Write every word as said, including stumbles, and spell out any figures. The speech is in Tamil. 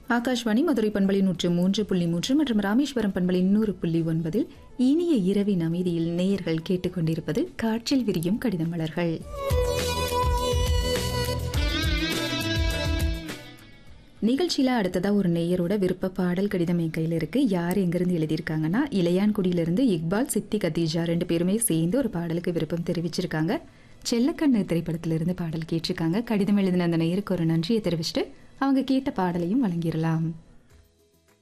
ஆகாஷ்வாணி மதுரை பண்பலை நூற்று மூன்று புள்ளி மூன்று மற்றும் ராமேஸ்வரம் பண்பலை நூறு புள்ளி ஒன்பதில் இனிய இரவின் அமைதியில் நேயர்கள் கேட்டுக்கொண்டிருப்பது காற்றில் விரியும் கடித மலர்கள். நிகழ்ச்சியில அடுத்ததா ஒரு நேயரோட விருப்ப பாடல் கடிதம் என் கையில் இருக்கு. யார் எங்கிருந்து எழுதியிருக்காங்கன்னா, இளையான்குடியிலிருந்து இக்பால், சித்தி கதீஜா ரெண்டு பேருமே சேர்ந்து ஒரு பாடலுக்கு விருப்பம் தெரிவிச்சிருக்காங்க. செல்லக்கண்ணு திரைப்படத்திலிருந்து பாடல் கேட்டிருக்காங்க. கடிதம் எழுதின அந்த நேயருக்கு ஒரு நன்றியை தெரிவிச்சுட்டு அவங்க கேட்ட பாடலையும் வழங்கிடலாம்.